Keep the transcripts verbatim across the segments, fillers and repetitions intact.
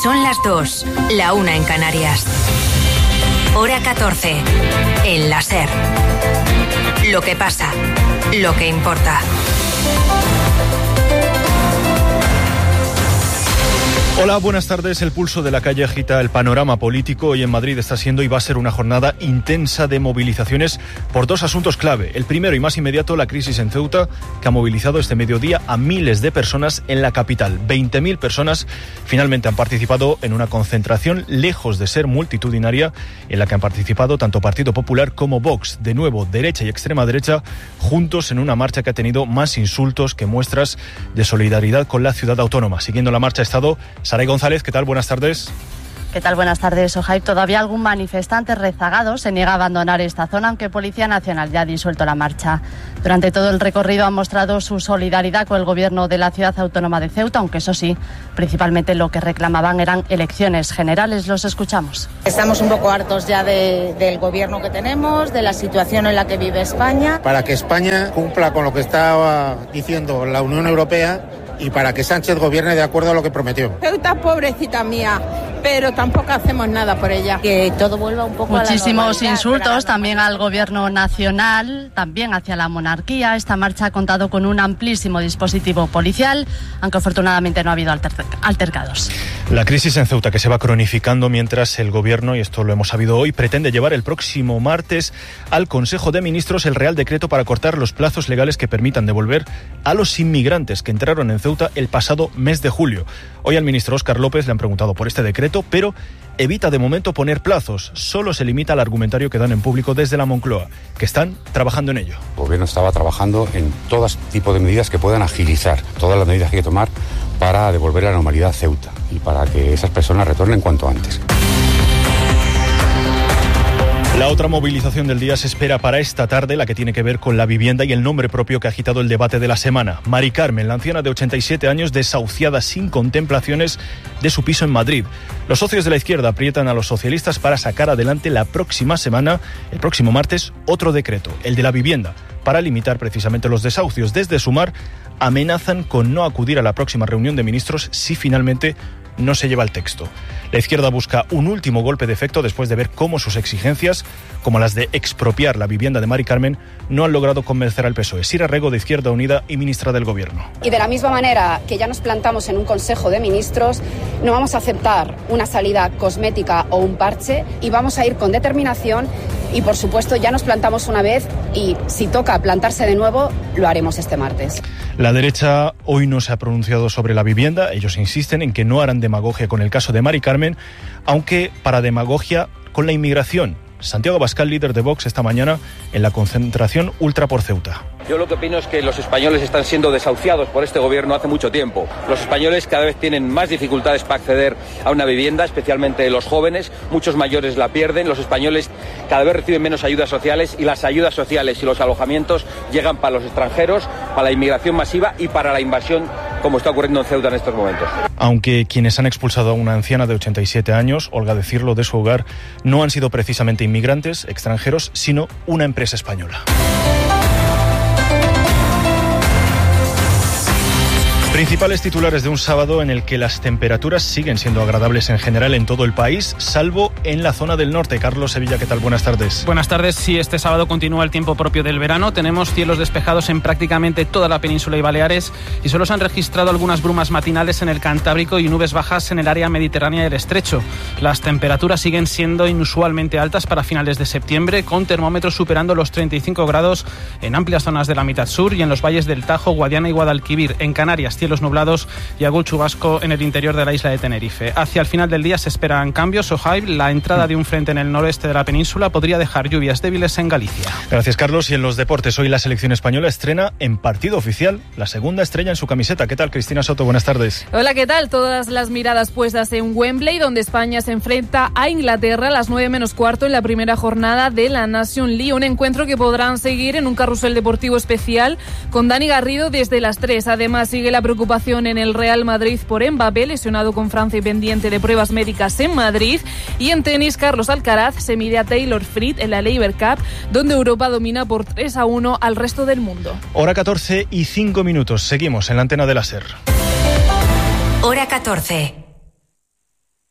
Son las dos, la una en Canarias. Hora catorce, en la SER. Lo que pasa, lo que importa. Hola, buenas tardes. El pulso de la calle agita el panorama político. Hoy en Madrid está siendo y va a ser una jornada intensa de movilizaciones por dos asuntos clave. El primero y más inmediato, la crisis en Ceuta, que ha movilizado este mediodía a miles de personas en la capital. veinte mil personas finalmente han participado en una concentración lejos de ser multitudinaria, en la que han participado tanto Partido Popular como Vox. De nuevo, derecha y extrema derecha, juntos en una marcha que ha tenido más insultos que muestras de solidaridad con la ciudad autónoma. Siguiendo la marcha ha estado Saray González. ¿Qué tal? Buenas tardes. ¿Qué tal? Buenas tardes, Ojaib. Todavía algún manifestante rezagado se niega a abandonar esta zona, aunque Policía Nacional ya ha disuelto la marcha. Durante todo el recorrido han mostrado su solidaridad con el gobierno de la ciudad autónoma de Ceuta, aunque eso sí, principalmente lo que reclamaban eran elecciones generales. Los escuchamos. Estamos un poco hartos ya de, del gobierno que tenemos, de la situación en la que vive España. Para que España cumpla con lo que estaba diciendo la Unión Europea y para que Sánchez gobierne de acuerdo a lo que prometió. Ceuta, pobrecita mía, pero tampoco hacemos nada por ella. Que todo vuelva un poco Muchísimos a la normalidad, insultos también al gobierno nacional, también hacia la monarquía. Esta marcha ha contado con un amplísimo dispositivo policial, aunque afortunadamente no ha habido alter- altercados. La crisis en Ceuta, que se va cronificando mientras el gobierno, y esto lo hemos sabido hoy, pretende llevar el próximo martes al Consejo de Ministros el Real Decreto para cortar los plazos legales que permitan devolver a los inmigrantes que entraron en Ceuta el pasado mes de julio. Hoy al ministro Óscar López le han preguntado por este decreto, pero evita de momento poner plazos. Solo se limita al argumentario que dan en público desde la Moncloa, que están trabajando en ello. El gobierno estaba trabajando en todo tipo de medidas que puedan agilizar todas las medidas que hay que tomar para devolver la normalidad a Ceuta y para que esas personas retornen cuanto antes. La otra movilización del día se espera para esta tarde, la que tiene que ver con la vivienda y el nombre propio que ha agitado el debate de la semana. Mari Carmen, la anciana de ochenta y siete años, desahuciada sin contemplaciones de su piso en Madrid. Los socios de la izquierda aprietan a los socialistas para sacar adelante la próxima semana, el próximo martes, otro decreto, el de la vivienda, para limitar precisamente los desahucios. Desde Sumar amenazan con no acudir a la próxima reunión de ministros si finalmente no se lleva el texto. La izquierda busca un último golpe de efecto después de ver cómo sus exigencias, como las de expropiar la vivienda de Mari Carmen, no han logrado convencer al P S O E. Sira Rego, de Izquierda Unida y ministra del Gobierno. Y de la misma manera que ya nos plantamos en un Consejo de Ministros, no vamos a aceptar una salida cosmética o un parche y vamos a ir con determinación y, por supuesto, ya nos plantamos una vez y si toca plantarse de nuevo, lo haremos este martes. La derecha hoy no se ha pronunciado sobre la vivienda. Ellos insisten en que no harán demagogia con el caso de Mari Carmen, aunque para demagogia con la inmigración. Santiago Abascal, líder de Vox, esta mañana en la concentración Ultra por Ceuta. Yo lo que opino es que los españoles están siendo desahuciados por este gobierno hace mucho tiempo. Los españoles cada vez tienen más dificultades para acceder a una vivienda, especialmente los jóvenes. Muchos mayores la pierden. Los españoles cada vez reciben menos ayudas sociales y las ayudas sociales y los alojamientos llegan para los extranjeros, para la inmigración masiva y para la invasión, como está ocurriendo en Ceuta en estos momentos. Aunque quienes han expulsado a una anciana de ochenta y siete años, Olga de Cirlo, de su hogar, no han sido precisamente inmigrantes extranjeros, sino una empresa española. Principales titulares de un sábado en el que las temperaturas siguen siendo agradables en general en todo el país, salvo en la zona del norte. Carlos Sevilla, ¿qué tal? Buenas tardes. Buenas tardes. Sí, este sábado continúa el tiempo propio del verano. Tenemos cielos despejados en prácticamente toda la península y Baleares y solo se han registrado algunas brumas matinales en el Cantábrico y nubes bajas en el área mediterránea del Estrecho. Las temperaturas siguen siendo inusualmente altas para finales de septiembre, con termómetros superando los treinta y cinco grados en amplias zonas de la mitad sur y en los valles del Tajo, Guadiana y Guadalquivir. En Canarias, cielos nublados y algún chubasco en el interior de la isla de Tenerife. Hacia el final del día se esperan cambios. Ojaib, la entrada de un frente en el noroeste de la península podría dejar lluvias débiles en Galicia. Gracias, Carlos. Y en los deportes, hoy la selección española estrena en partido oficial la segunda estrella en su camiseta. ¿Qué tal, Cristina Soto? Buenas tardes. Hola, ¿qué tal? Todas las miradas puestas en Wembley, donde España se enfrenta a Inglaterra a las nueve menos cuarto en la primera jornada de la Nation League. Un encuentro que podrán seguir en un carrusel deportivo especial con Dani Garrido desde las tres. Además, sigue la preocupación en el Real Madrid por Mbappé, lesionado con Francia y pendiente de pruebas médicas en Madrid. Y en tenis, Carlos Alcaraz se mide a Taylor Fritz en la Laver Cup, donde Europa domina por tres a uno al resto del mundo. Hora catorce y cinco minutos. Seguimos en la antena de la SER. Hora catorce.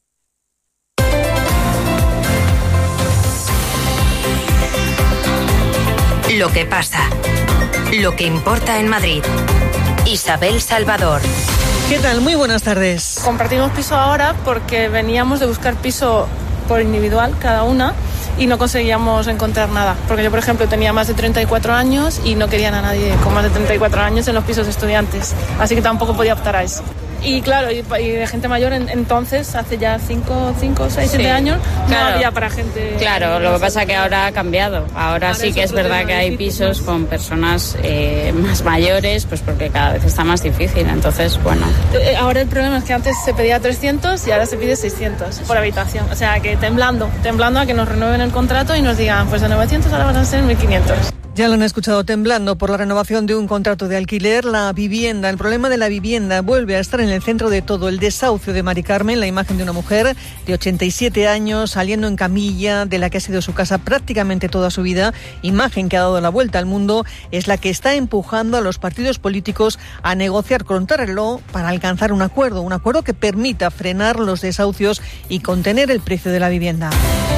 Lo que pasa. Lo que importa en Madrid. Isabel Salvador. ¿Qué tal? Muy buenas tardes. Compartimos piso ahora porque veníamos de buscar piso por individual cada una y no conseguíamos encontrar nada. Porque yo, por ejemplo, tenía más de treinta y cuatro años y no querían a nadie con más de treinta y cuatro años en los pisos de estudiantes. Así que tampoco podía optar a eso. Y claro, y, y de gente mayor en, entonces, hace ya cinco, seis, siete años, claro, no había para gente... Claro, lo que pasa es que ahora ha cambiado. Ahora, ahora sí que es verdad que hay pisos con personas eh, más mayores, pues porque cada vez está más difícil, entonces, bueno. Ahora el problema es que antes se pedía trescientos y ahora se pide seiscientos por habitación. O sea, que temblando, temblando a que nos renueven el contrato y nos digan, pues de novecientos ahora van a ser mil quinientos. Ya lo han escuchado, temblando por la renovación de un contrato de alquiler. La vivienda, el problema de la vivienda vuelve a estar en el centro de todo. El desahucio de Mari Carmen, la imagen de una mujer de ochenta y siete años saliendo en camilla de la que ha sido su casa prácticamente toda su vida, imagen que ha dado la vuelta al mundo, es la que está empujando a los partidos políticos a negociar contrarreloj para alcanzar un acuerdo, un acuerdo que permita frenar los desahucios y contener el precio de la vivienda.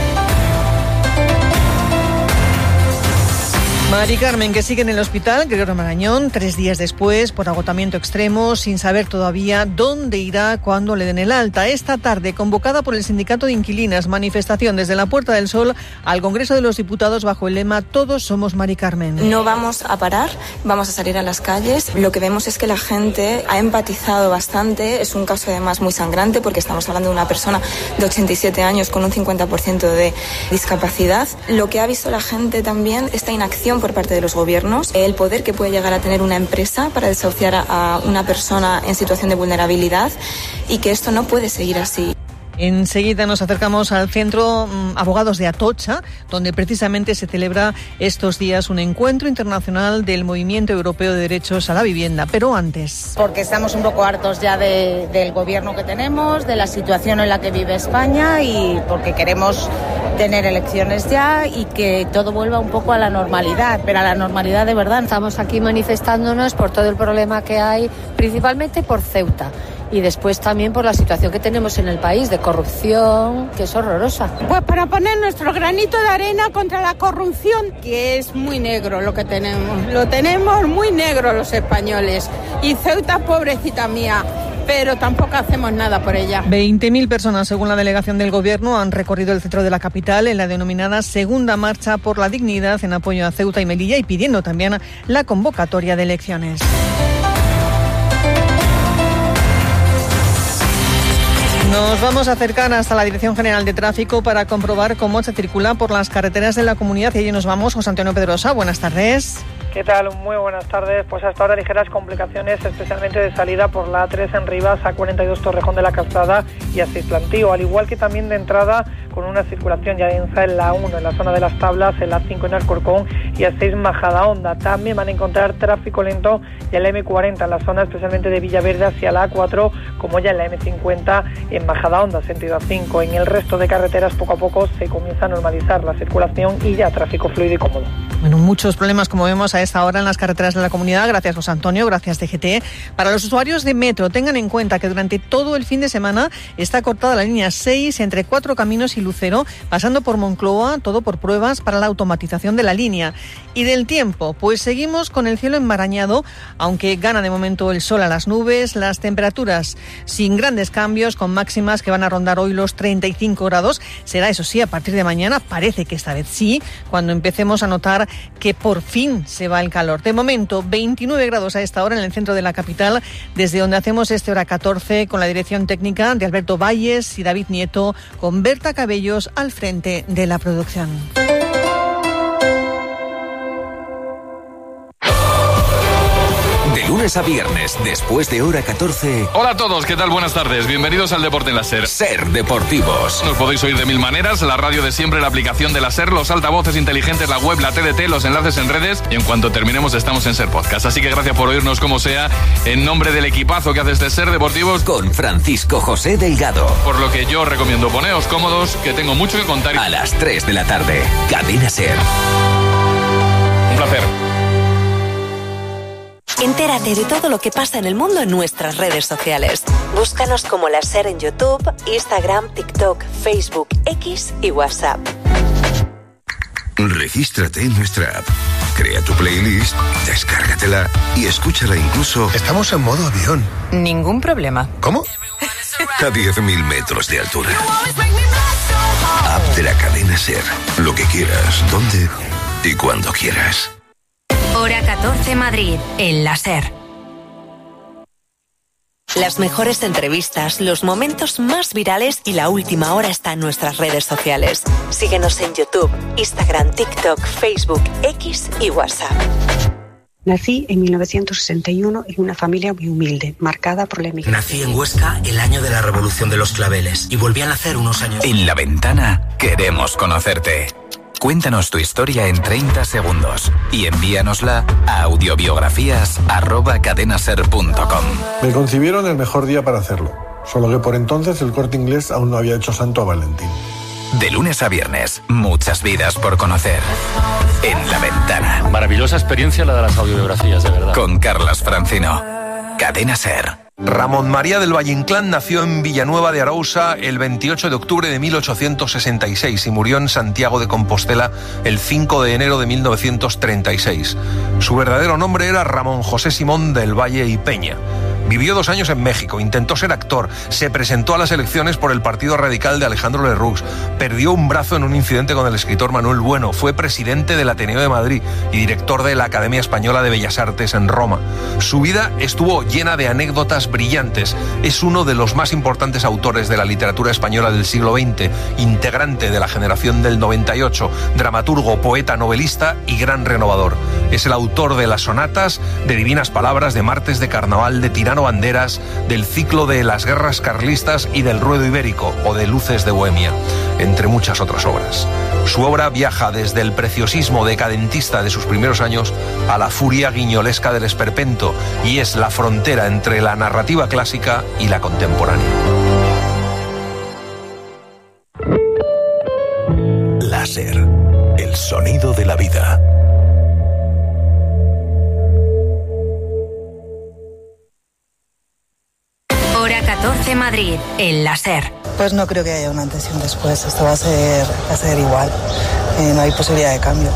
Mari Carmen, que sigue en el hospital Gregorio Marañón, tres días después, por agotamiento extremo, sin saber todavía dónde irá cuando le den el alta. Esta tarde, convocada por el Sindicato de Inquilinas, manifestación desde la Puerta del Sol al Congreso de los Diputados bajo el lema Todos somos Mari Carmen. No vamos a parar, vamos a salir a las calles. Lo que vemos es que la gente ha empatizado bastante. Es un caso además muy sangrante porque estamos hablando de una persona de ochenta y siete años con un cincuenta por ciento de discapacidad. Lo que ha visto la gente también, esta inacción por parte de los gobiernos, el poder que puede llegar a tener una empresa para desahuciar a una persona en situación de vulnerabilidad y que esto no puede seguir así. Enseguida nos acercamos al Centro mmm, Abogados de Atocha, donde precisamente se celebra estos días un encuentro internacional del Movimiento Europeo de Derechos a la Vivienda. Pero antes... Porque estamos un poco hartos ya de, del gobierno que tenemos, de la situación en la que vive España y porque queremos tener elecciones ya y que todo vuelva un poco a la normalidad, pero a la normalidad de verdad. Estamos aquí manifestándonos por todo el problema que hay, principalmente por Ceuta. Y después también por la situación que tenemos en el país de corrupción, que es horrorosa. Pues para poner nuestro granito de arena contra la corrupción, que es muy negro lo que tenemos. Lo tenemos muy negro los españoles. Y Ceuta, pobrecita mía, pero tampoco hacemos nada por ella. veinte mil personas, según la delegación del Gobierno, han recorrido el centro de la capital en la denominada Segunda Marcha por la Dignidad en apoyo a Ceuta y Melilla y pidiendo también la convocatoria de elecciones. Nos vamos a acercar hasta la Dirección General de Tráfico para comprobar cómo se circula por las carreteras de la comunidad y allí nos vamos. José Antonio Pedrosa, buenas tardes. ¿Qué tal? Muy buenas tardes. Pues hasta ahora ligeras complicaciones, especialmente de salida por la A tres en Rivas, A cuarenta y dos Torrejón de la Calzada y Asís Plantío, al igual que también de entrada con una circulación ya densa en la uno, en la zona de las Tablas, en la cinco en Alcorcón y A seis Majadahonda. También van a encontrar tráfico lento ya en la eme cuarenta, en la zona especialmente de Villaverde hacia la A cuatro, como ya en la eme cincuenta en Majadahonda, sentido A cinco. En el resto de carreteras poco a poco se comienza a normalizar la circulación y ya tráfico fluido y cómodo. Bueno, muchos problemas como vemos a esta hora en las carreteras de la comunidad. Gracias, José Antonio, gracias D G T. Para los usuarios de metro, tengan en cuenta que durante todo el fin de semana está cortada la línea seis entre Cuatro Caminos y Lucero, pasando por Moncloa, todo por pruebas para la automatización de la línea. Y del tiempo, pues seguimos con el cielo enmarañado, aunque gana de momento el sol a las nubes, las temperaturas sin grandes cambios, con máximas que van a rondar hoy los treinta y cinco grados. Será, eso sí, a partir de mañana, parece que esta vez sí, cuando empecemos a notar que por fin se va el calor. De momento, veintinueve grados a esta hora en el centro de la capital, desde donde hacemos este Hora catorce con la dirección técnica de Alberto Valles y David Nieto, con Berta Cabellos al frente de la producción. De lunes a viernes, después de Hora catorce. Hola a todos, ¿qué tal? Buenas tardes. Bienvenidos al Deporte en la SER. SER Deportivos. Nos podéis oír de mil maneras, la radio de siempre, la aplicación de la SER, los altavoces inteligentes, la web, la T D T, los enlaces en redes y en cuanto terminemos estamos en SER Podcast. Así que gracias por oírnos como sea, en nombre del equipazo que hace este SER Deportivos. Con Francisco José Delgado. Por lo que yo os recomiendo, poneos cómodos, que tengo mucho que contar. A las tres de la tarde, Cadena SER. Un placer. Entérate de todo lo que pasa en el mundo en nuestras redes sociales. Búscanos como La SER en YouTube, Instagram, TikTok, Facebook, X y WhatsApp. Regístrate en nuestra app. Crea tu playlist, descárgatela y escúchala incluso... Estamos en modo avión. Ningún problema. ¿Cómo? A diez mil metros de altura. App de la cadena SER. Lo que quieras, dónde y cuando quieras. Hora catorce Madrid, en la SER. Las mejores entrevistas, los momentos más virales y la última hora está en nuestras redes sociales. Síguenos en YouTube, Instagram, TikTok, Facebook, X y WhatsApp. Nací en mil novecientos sesenta y uno en una familia muy humilde, marcada por la emigración. Nací en Huesca el año de la Revolución de los Claveles y volví a nacer unos años... En La Ventana queremos conocerte. Cuéntanos tu historia en treinta segundos y envíanosla a audiobiografías arroba cadenaser punto com. Me concibieron el mejor día para hacerlo, solo que por entonces el Corte Inglés aún no había hecho santo a Valentín. De lunes a viernes, muchas vidas por conocer. En La Ventana. Maravillosa experiencia la de las audiobiografías, de verdad. Con Carlas Francino. Cadena SER. Ramón María del Valle Inclán nació en Villanueva de Arousa el veintiocho de octubre de mil ochocientos sesenta y seis y murió en Santiago de Compostela el cinco de enero de mil novecientos treinta y seis. Su verdadero nombre era Ramón José Simón del Valle y Peña. Vivió dos años en México, intentó ser actor, se presentó a las elecciones por el Partido Radical de Alejandro Lerroux, perdió un brazo en un incidente con el escritor Manuel Bueno, fue presidente del Ateneo de Madrid y director de la Academia Española de Bellas Artes en Roma. Su vida estuvo llena de anécdotas brillantes. Es uno de los más importantes autores de la literatura española del siglo veinte, integrante de la generación del noventa y ocho, dramaturgo, poeta, novelista y gran renovador. Es el autor de las sonatas, de Divinas Palabras, de Martes de Carnaval, de Tirano Banderas, del ciclo de las guerras carlistas y del ruedo ibérico o de Luces de Bohemia, entre muchas otras obras. Su obra viaja desde el preciosismo decadentista de sus primeros años a la furia guiñolesca del esperpento y es la frontera entre la narrativa clásica y la contemporánea. Láser, el sonido de la vida. Hora catorce Madrid, en la SER. Pues no creo que haya un antes y un después. Esto va a ser, va a ser igual. Eh, no hay posibilidad de cambio.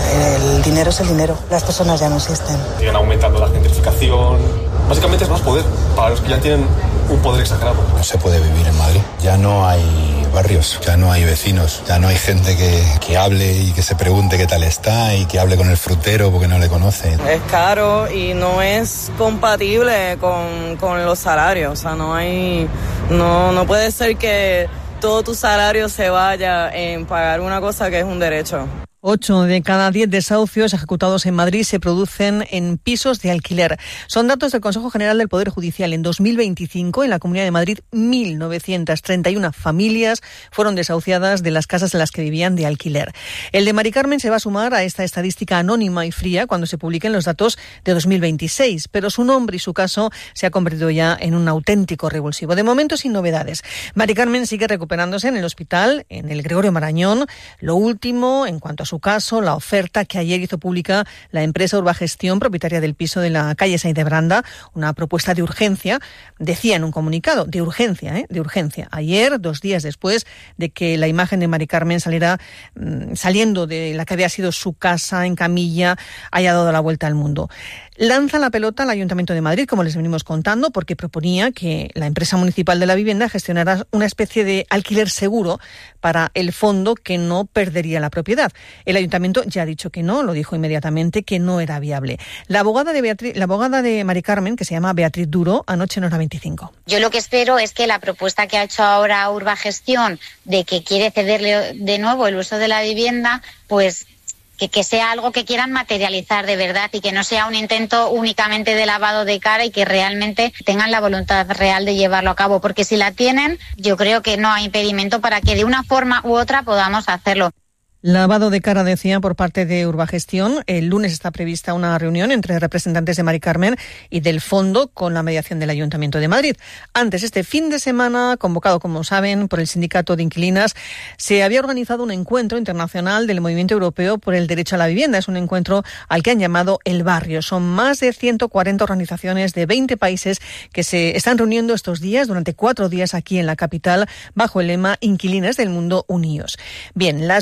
El dinero es el dinero. Las personas ya no existen. Siguen aumentando la gentrificación. Básicamente es más poder para los que ya tienen un poder exagerado. No se puede vivir en Madrid. Ya no hay barrios, ya no hay vecinos, ya no hay gente que, que hable y que se pregunte qué tal está y que hable con el frutero porque no le conoce. Es caro y no es compatible con, con los salarios. O sea, no hay, no, no puede ser que todo tu salario se vaya en pagar una cosa que es un derecho. Ocho de cada diez desahucios ejecutados en Madrid se producen en pisos de alquiler. Son datos del Consejo General del Poder Judicial. En dos mil veinticinco, en la Comunidad de Madrid, mil novecientas treinta y una familias fueron desahuciadas de las casas en las que vivían de alquiler. El de Mari Carmen se va a sumar a esta estadística anónima y fría cuando se publiquen los datos de dos mil veintiséis, pero su nombre y su caso se ha convertido ya en un auténtico revulsivo. De momento, sin novedades. Mari Carmen sigue recuperándose en el hospital, en el Gregorio Marañón. Lo último, en cuanto a su caso, la oferta que ayer hizo pública la empresa Urbagestión, propietaria del piso de la calle Sáenz de Branda, una propuesta de urgencia, decía en un comunicado, de urgencia, ¿eh? de urgencia. Ayer, dos días después de que la imagen de Mari Carmen saliera mmm, saliendo de la que había sido su casa en camilla, haya dado la vuelta al mundo. Lanza la pelota al Ayuntamiento de Madrid, como les venimos contando, porque proponía que la empresa municipal de la vivienda gestionara una especie de alquiler seguro para el fondo que no perdería la propiedad. El Ayuntamiento ya ha dicho que no, lo dijo inmediatamente, que no era viable. La abogada de Beatriz, la abogada de Mari Carmen, que se llama Beatriz Duro, anoche en Hora veinticinco. Yo lo que espero es que la propuesta que ha hecho ahora Urbagestión de que quiere cederle de nuevo el uso de la vivienda, pues Que, que sea algo que quieran materializar de verdad y que no sea un intento únicamente de lavado de cara y que realmente tengan la voluntad real de llevarlo a cabo, porque si la tienen, yo creo que no hay impedimento para que de una forma u otra podamos hacerlo. Lavado de cara, decía, por parte de Urbagestión. El lunes está prevista una reunión entre representantes de Mari Carmen y del fondo con la mediación del Ayuntamiento de Madrid. Antes, este fin de semana, convocado, como saben, por el Sindicato de Inquilinas, se había organizado un encuentro internacional del Movimiento Europeo por el Derecho a la Vivienda. Es un encuentro al que han llamado El Barrio. Son más de ciento cuarenta organizaciones de veinte países que se están reuniendo estos días, durante cuatro días aquí en la capital, bajo el lema Inquilinas del Mundo Unidos. Bien, las huelgas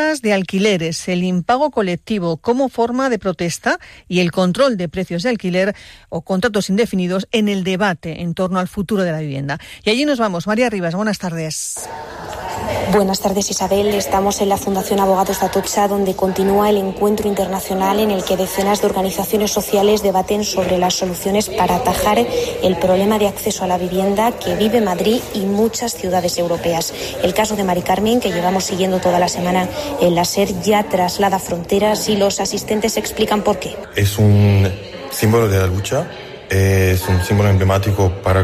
huelgas de alquileres, el impago colectivo como forma de protesta y el control de precios de alquiler o contratos indefinidos en el debate en torno al futuro de la vivienda. Y allí nos vamos. María Rivas, buenas tardes. Buenas tardes, Isabel. Estamos en la Fundación Abogados de Atocha, donde continúa el encuentro internacional en el que decenas de organizaciones sociales debaten sobre las soluciones para atajar el problema de acceso a la vivienda que vive Madrid y muchas ciudades europeas. El caso de Mari Carmen, que llevamos siguiendo toda la semana en la SER, ya traslada fronteras y los asistentes explican por qué. Es un símbolo de la lucha, es un símbolo emblemático para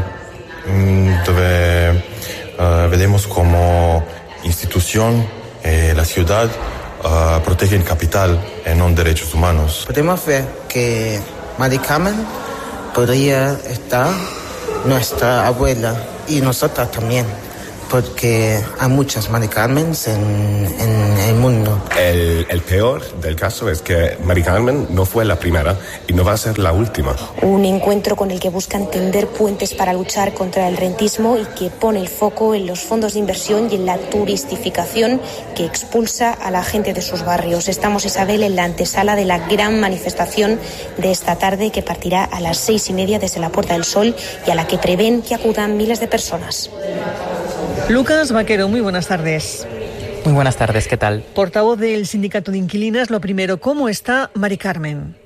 mm, donde uh, veremos como institución, eh, la ciudad uh, protege el capital y no derechos humanos. Podemos ver que Mari Carmen podría estar nuestra abuela y nosotras también, porque hay muchas Mari Carmens en, en el mundo. El, el peor del caso es que Mari Carmen no fue la primera y no va a ser la última. Un encuentro con el que buscan tender puentes para luchar contra el rentismo y que pone el foco en los fondos de inversión y en la turistificación que expulsa a la gente de sus barrios. Estamos, Isabel, en la antesala de la gran manifestación de esta tarde que partirá a las seis y media desde la Puerta del Sol y a la que prevén que acudan miles de personas. Lucas Vaquero, muy buenas tardes. Muy buenas tardes, ¿qué tal? Portavoz del Sindicato de Inquilinas, lo primero, ¿cómo está Mari Carmen?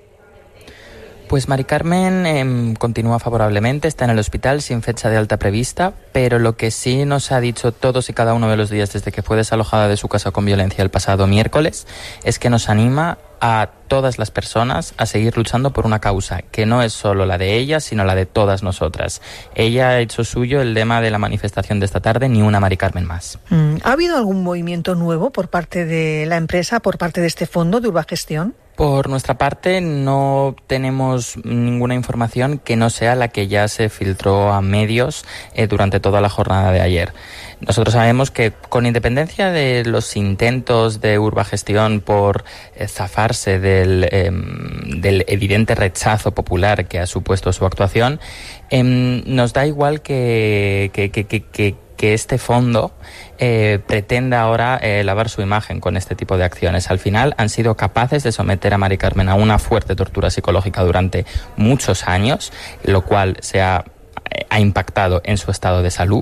Pues Mari Carmen eh, continúa favorablemente, está en el hospital sin fecha de alta prevista, pero lo que sí nos ha dicho todos y cada uno de los días desde que fue desalojada de su casa con violencia el pasado miércoles es que nos anima a todas las personas a seguir luchando por una causa que no es solo la de ella, sino la de todas nosotras. Ella ha hecho suyo el lema de la manifestación de esta tarde, ni una Mari Carmen más. ¿Ha habido algún movimiento nuevo por parte de la empresa, por parte de este fondo de Urbagestión? Por nuestra parte no tenemos ninguna información que no sea la que ya se filtró a medios eh, durante toda la jornada de ayer. Nosotros sabemos que, con independencia de los intentos de Urbagestión por eh, zafarse del, eh, del evidente rechazo popular que ha supuesto su actuación, eh, nos da igual que, que, que, que, que que este fondo eh, pretenda ahora eh, lavar su imagen con este tipo de acciones. Al final han sido capaces de someter a Mari Carmen a una fuerte tortura psicológica durante muchos años, lo cual se ha, eh, ha impactado en su estado de salud,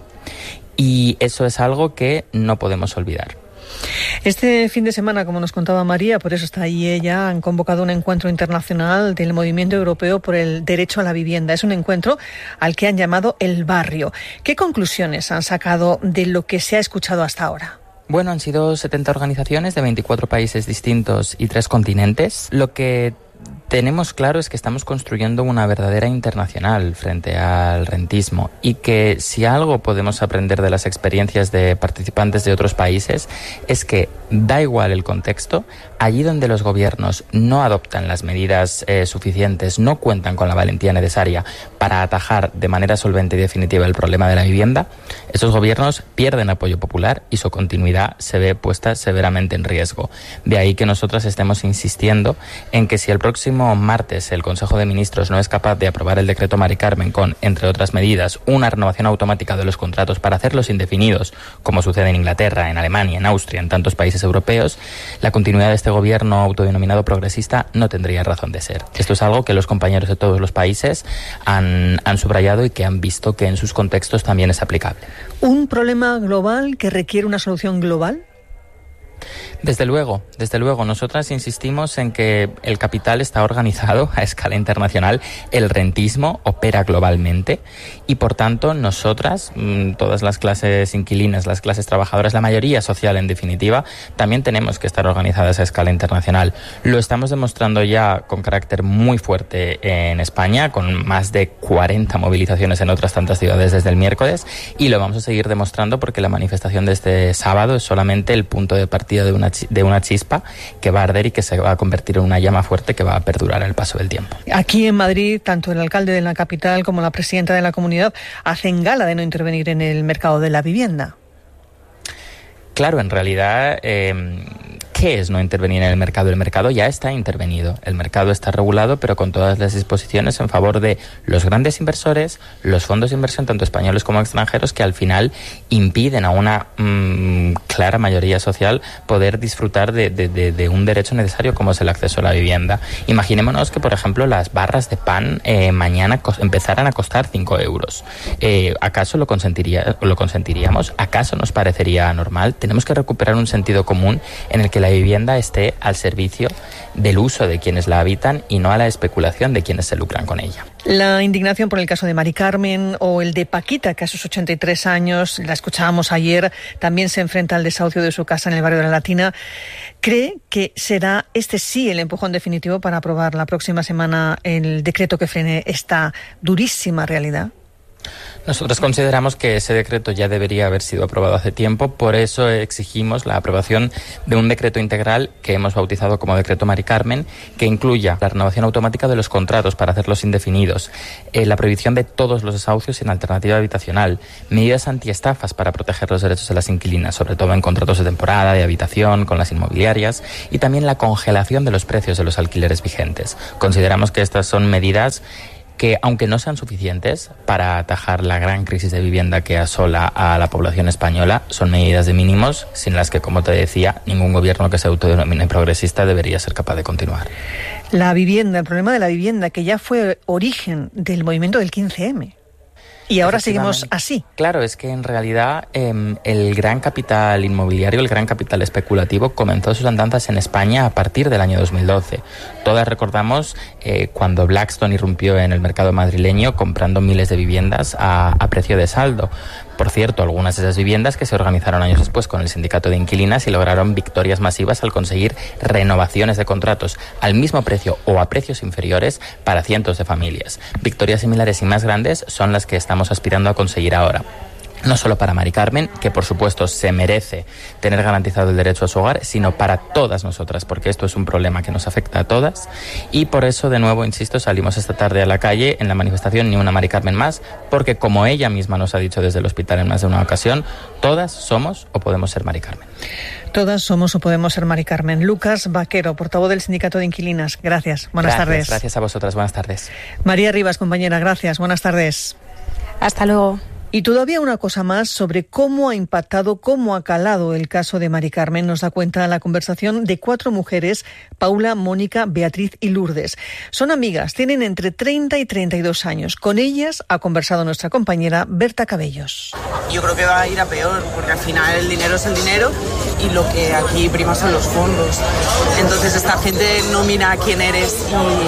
y eso es algo que no podemos olvidar. Este fin de semana, como nos contaba María, por eso está ahí ella, han convocado un encuentro internacional del Movimiento Europeo por el Derecho a la Vivienda. Es un encuentro al que han llamado El Barrio. ¿Qué conclusiones han sacado de lo que se ha escuchado hasta ahora? Bueno, han sido setenta organizaciones de veinticuatro países distintos y tres continentes. Lo que tenemos claro es que estamos construyendo una verdadera internacional frente al rentismo, y que si algo podemos aprender de las experiencias de participantes de otros países es que da igual el contexto, allí donde los gobiernos no adoptan las medidas eh, suficientes, no cuentan con la valentía necesaria para atajar de manera solvente y definitiva el problema de la vivienda, esos gobiernos pierden apoyo popular y su continuidad se ve puesta severamente en riesgo. De ahí que nosotras estemos insistiendo en que si el próximo martes el Consejo de Ministros no es capaz de aprobar el decreto Mari Carmen con, entre otras medidas, una renovación automática de los contratos para hacerlos indefinidos, como sucede en Inglaterra, en Alemania, en Austria, en tantos países europeos, la continuidad de este gobierno autodenominado progresista no tendría razón de ser. Esto es algo que los compañeros de todos los países han, han subrayado y que han visto que en sus contextos también es aplicable. ¿Un problema global que requiere una solución global? Desde luego, desde luego. Nosotras insistimos en que el capital está organizado a escala internacional, el rentismo opera globalmente y, por tanto, nosotras, todas las clases inquilinas, las clases trabajadoras, la mayoría social en definitiva, también tenemos que estar organizadas a escala internacional. Lo estamos demostrando ya con carácter muy fuerte en España, con más de cuarenta movilizaciones en otras tantas ciudades desde el miércoles, y lo vamos a seguir demostrando porque la manifestación de este sábado es solamente el punto de partida de una de una chispa que va a arder y que se va a convertir en una llama fuerte que va a perdurar al paso del tiempo. Aquí en Madrid, tanto el alcalde de la capital como la presidenta de la comunidad hacen gala de no intervenir en el mercado de la vivienda. Claro, en realidad eh, ¿Qué es no intervenir en el mercado? El mercado ya está intervenido. El mercado está regulado, pero con todas las disposiciones en favor de los grandes inversores, los fondos de inversión, tanto españoles como extranjeros, que al final impiden a una mmm, clara mayoría social poder disfrutar de, de, de, de un derecho necesario como es el acceso a la vivienda. Imaginémonos que, por ejemplo, las barras de pan eh, mañana cos- empezaran a costar cinco euros. Eh, ¿Acaso lo, consentiría, lo consentiríamos? ¿Acaso nos parecería normal? Tenemos que recuperar un sentido común en el que la vivienda esté al servicio del uso de quienes la habitan y no a la especulación de quienes se lucran con ella. La indignación por el caso de Mari Carmen o el de Paquita, que a sus ochenta y tres años, la escuchábamos ayer, también se enfrenta al desahucio de su casa en el barrio de la Latina. ¿Cree que será este sí el empujón definitivo para aprobar la próxima semana el decreto que frene esta durísima realidad? Nosotros consideramos que ese decreto ya debería haber sido aprobado hace tiempo, por eso exigimos la aprobación de un decreto integral que hemos bautizado como Decreto Mari Carmen, que incluya la renovación automática de los contratos para hacerlos indefinidos, eh, la prohibición de todos los desahucios sin alternativa habitacional, medidas antiestafas para proteger los derechos de las inquilinas, sobre todo en contratos de temporada, de habitación, con las inmobiliarias, y también la congelación de los precios de los alquileres vigentes. Consideramos que estas son medidas que, aunque no sean suficientes para atajar la gran crisis de vivienda que asola a la población española, son medidas de mínimos sin las que, como te decía, ningún gobierno que se autodenomine progresista debería ser capaz de continuar. La vivienda, el problema de la vivienda, que ya fue origen del movimiento del quince eme. Y ahora seguimos así. Claro, es que en realidad eh, el gran capital inmobiliario, el gran capital especulativo comenzó sus andanzas en España a partir del año dos mil doce. Todas recordamos eh, cuando Blackstone irrumpió en el mercado madrileño comprando miles de viviendas a, a precio de saldo. Por cierto, algunas de esas viviendas que se organizaron años después con el sindicato de inquilinas y lograron victorias masivas al conseguir renovaciones de contratos al mismo precio o a precios inferiores para cientos de familias. Victorias similares y más grandes son las que estamos aspirando a conseguir ahora. No solo para Mari Carmen, que por supuesto se merece tener garantizado el derecho a su hogar, sino para todas nosotras, porque esto es un problema que nos afecta a todas. Y por eso, de nuevo, insisto, salimos esta tarde a la calle en la manifestación Ni una Mari Carmen más, porque como ella misma nos ha dicho desde el hospital en más de una ocasión, todas somos o podemos ser Mari Carmen. Todas somos o podemos ser Mari Carmen. Lucas Vaquero, portavoz del Sindicato de Inquilinas. Gracias. Buenas gracias, tardes. Gracias a vosotras. Buenas tardes. María Rivas, compañera. Gracias. Buenas tardes. Hasta luego. Y todavía una cosa más sobre cómo ha impactado, cómo ha calado el caso de Mari Carmen. Nos da cuenta la conversación de cuatro mujeres, Paula, Mónica, Beatriz y Lourdes. Son amigas, tienen entre treinta y treinta y dos años. Con ellas ha conversado nuestra compañera Berta Cabellos. Yo creo que va a ir a peor, porque al final el dinero es el dinero y lo que aquí prima son los fondos. Entonces esta gente no mira quién eres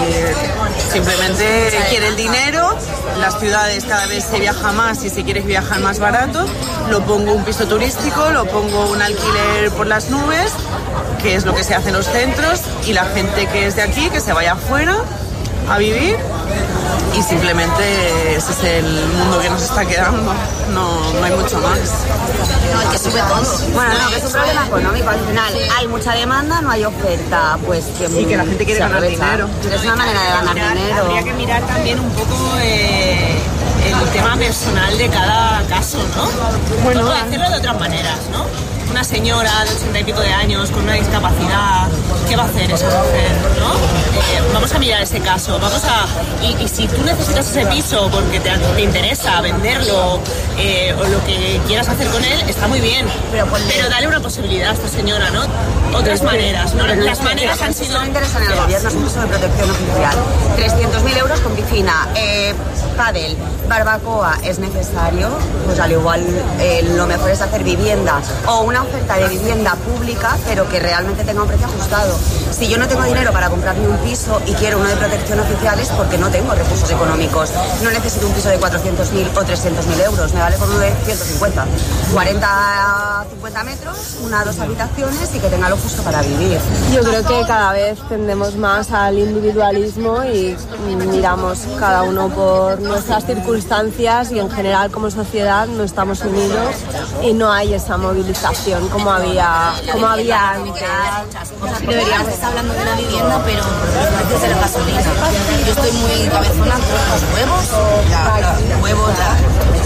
y simplemente quiere el dinero. Las ciudades cada vez se viaja más y se quieres viajar más barato, lo pongo un piso turístico, lo pongo un alquiler por las nubes, que es lo que se hace en los centros, y la gente que es de aquí, que se vaya afuera a vivir, y simplemente ese es el mundo que nos está quedando, no, no hay mucho más. No, el que sube todo. Bueno, no, que es un problema económico, al final hay mucha demanda, no hay oferta, pues que, y que la gente quiere ganar dinero. Es una manera de ganar mirar, dinero. Habría que mirar también un poco eh, el tema personal de cada caso, ¿no? Bueno, puede hacerlo de otras maneras, ¿no? Una señora de ochenta y pico de años con una discapacidad, ¿qué va a hacer esa mujer, no? Eh, vamos a mirar ese caso, vamos a... Y, y si tú necesitas ese piso porque te, te interesa venderlo eh, o lo que quieras hacer con él, está muy bien, pero, pero dale una posibilidad a esta señora, ¿no? Otras maneras, ¿no? Las maneras han sido... No interesan en el gobierno, es un piso de protección oficial. trescientos mil euros con piscina, eh, pádel, barbacoa, ¿es necesario? Pues al igual eh, lo mejor es hacer vivienda o una oferta de vivienda pública, pero que realmente tenga un precio ajustado. Si yo no tengo dinero para comprarme un piso y quiero uno de protección oficial es porque no tengo recursos económicos. No necesito un piso de cuatrocientos mil o trescientos mil euros, me vale con uno de ciento cincuenta. cuarenta a cincuenta metros, una dos habitaciones y que tenga lo justo para vivir. Yo creo que cada vez tendemos más al individualismo y miramos cada uno por nuestras circunstancias y en general como sociedad no estamos unidos y no hay esa movilización como había como había antes. Deberíamos estar hablando de la vivienda, pero por los precios de la gasolina. Yo estoy muy cabezona por los huevos, la, los huevos, la, la alimentación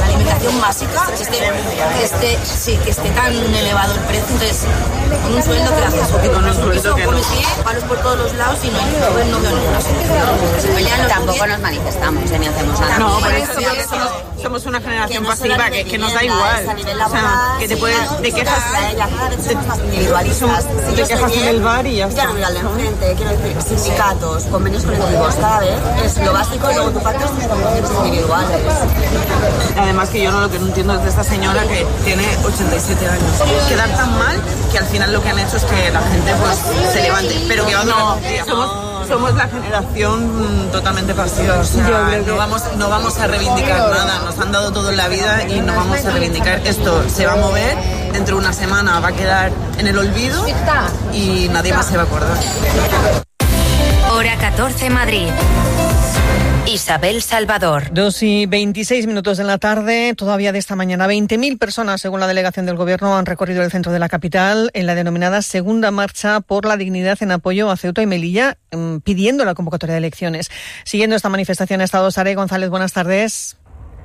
alimentación básica, que esté, que esté, sí, que esté tan elevado el precio. Entonces, con un sueldo que haces, porque con un sueldo que pones bien, palos por todos los lados y no hay no veo ninguna solución. Se pelean los Tampoco nos manifestamos, ni hacemos nada. No, pero es que somos, somos una generación pasiva que, que nos da igual. O sea, que te puedes, te quejas, te, te quejas en el bar y ya está. Ya no mirar de frente, quiero decir, sindicatos, convenios colectivos, cada vez es lo básico y luego tu parte es convenios individuales. Además que yo no lo que no entiendo es de esta señora que tiene ochenta y siete años. Quedar tan mal que al final lo que han hecho es que la gente pues se levante, pero que va a durar un día. Somos, somos la generación totalmente pasiva, o sea, no vamos, no vamos a reivindicar nada, nos han dado todo en la vida y no vamos a reivindicar. Esto se va a mover, dentro de una semana va a quedar en el olvido y nadie más se va a acordar. Hora catorce, Madrid. Isabel Salvador. Dos y veintiséis minutos de la tarde, todavía de esta mañana. veinte mil personas, según la delegación del Gobierno, han recorrido el centro de la capital en la denominada Segunda Marcha por la Dignidad en apoyo a Ceuta y Melilla, pidiendo la convocatoria de elecciones. Siguiendo esta manifestación ha estado Sara González. Buenas tardes.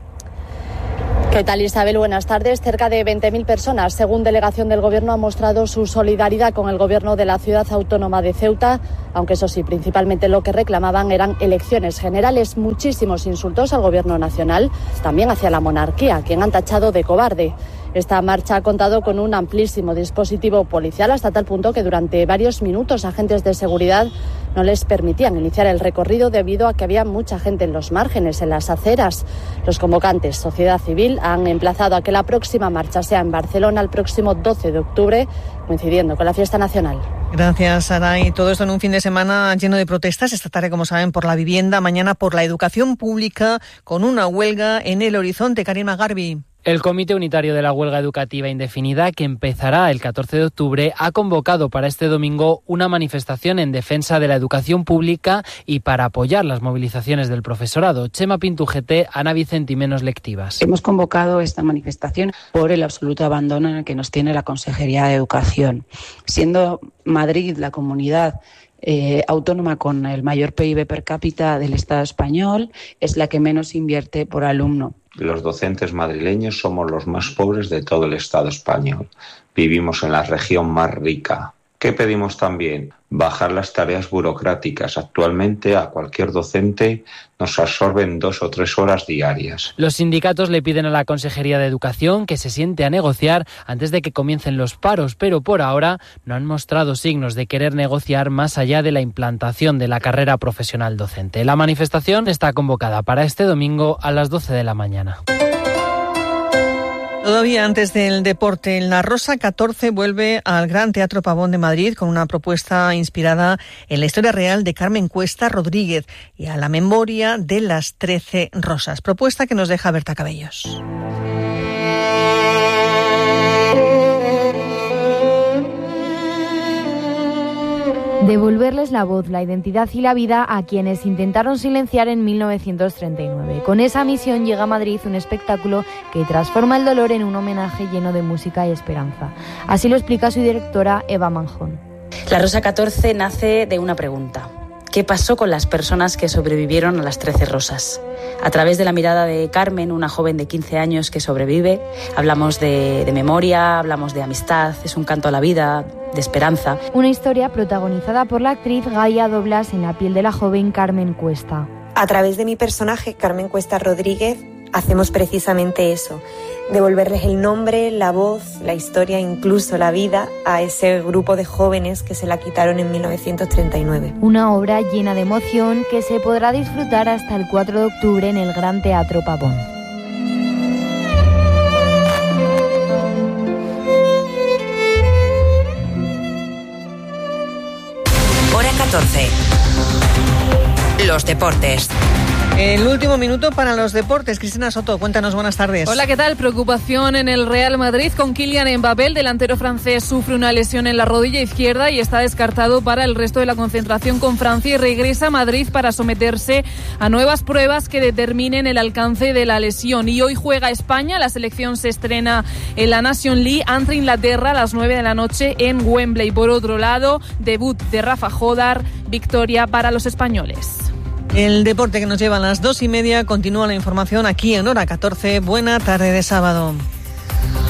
¿Qué tal, Isabel? Buenas tardes. Cerca de veinte mil personas, según delegación del Gobierno, han mostrado su solidaridad con el Gobierno de la Ciudad Autónoma de Ceuta, aunque eso sí, principalmente lo que reclamaban eran elecciones generales. Muchísimos insultos al Gobierno nacional, también hacia la monarquía, quien han tachado de cobarde. Esta marcha ha contado con un amplísimo dispositivo policial, hasta tal punto que durante varios minutos agentes de seguridad no les permitían iniciar el recorrido debido a que había mucha gente en los márgenes, en las aceras. Los convocantes, sociedad civil, han emplazado a que la próxima marcha sea en Barcelona el próximo doce de octubre, coincidiendo con la fiesta nacional. Gracias, Sara. Y todo esto en un fin de semana lleno de protestas. Esta tarde, como saben, por la vivienda, mañana por la educación pública, con una huelga en el horizonte. Karima Garbi. El Comité Unitario de la Huelga Educativa Indefinida, que empezará el catorce de octubre, ha convocado para este domingo una manifestación en defensa de la educación pública y para apoyar las movilizaciones del profesorado. Chema Pintugete, Ana Vicente y Menos Lectivas. Hemos convocado esta manifestación por el absoluto abandono en el que nos tiene la Consejería de Educación. Siendo Madrid la comunidad Eh, autónoma con el mayor P I B per cápita del Estado español, es la que menos invierte por alumno. Los docentes madrileños somos los más pobres de todo el Estado español. Vivimos en la región más rica. ¿Qué pedimos también? Bajar las tareas burocráticas. Actualmente a cualquier docente nos absorben dos o tres horas diarias. Los sindicatos le piden a la Consejería de Educación que se siente a negociar antes de que comiencen los paros, pero por ahora no han mostrado signos de querer negociar más allá de la implantación de la carrera profesional docente. La manifestación está convocada para este domingo a las doce de la mañana. Todavía antes del deporte, en La Rosa catorce vuelve al Gran Teatro Pavón de Madrid con una propuesta inspirada en la historia real de Carmen Cuesta Rodríguez y a la memoria de las trece rosas. Propuesta que nos deja Berta Cabellos. Devolverles la voz, la identidad y la vida a quienes intentaron silenciar en mil novecientos treinta y nueve. Con esa misión llega a Madrid un espectáculo que transforma el dolor en un homenaje lleno de música y esperanza. Así lo explica su directora, Eva Manjón. La Rosa catorce nace de una pregunta. ¿Qué pasó con las personas que sobrevivieron a las trece rosas? A través de la mirada de Carmen, una joven de quince años que sobrevive, hablamos de, de memoria, hablamos de amistad, es un canto a la vida, de esperanza. Una historia protagonizada por la actriz Gaia Doblas en la piel de la joven Carmen Cuesta. A través de mi personaje, Carmen Cuesta Rodríguez, hacemos precisamente eso, devolverles el nombre, la voz, la historia, incluso la vida a ese grupo de jóvenes que se la quitaron en mil novecientos treinta y nueve. Una obra llena de emoción que se podrá disfrutar hasta el cuatro de octubre en el Gran Teatro Pavón. Hora catorce. Los deportes. El último minuto para los deportes. Cristina Soto, cuéntanos, buenas tardes. Hola, ¿qué tal? Preocupación en el Real Madrid con Kylian Mbappé. El delantero francés sufre una lesión en la rodilla izquierda y está descartado para el resto de la concentración con Francia y regresa a Madrid para someterse a nuevas pruebas que determinen el alcance de la lesión. Y hoy juega España. La selección se estrena en la Nation League ante Inglaterra a las nueve de la noche en Wembley. Por otro lado, debut de Rafa Jodar, victoria para los españoles. El deporte que nos lleva a las dos y media. Continúa la información aquí en Hora catorce. Buena tarde de sábado.